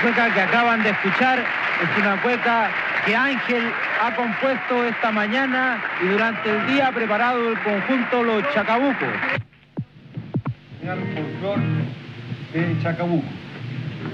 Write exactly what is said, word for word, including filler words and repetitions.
cueca que acaban de escuchar es una cueca que Ángel ha compuesto esta mañana y durante el día preparado el conjunto Los Chacabucos. Folclor de Chacabuco.